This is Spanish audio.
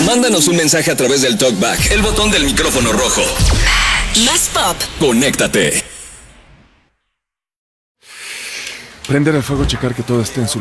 Mándanos un mensaje a través del TalkBack, el botón del micrófono rojo. Más pop. Conéctate. Prender el fuego, checar que todo esté en su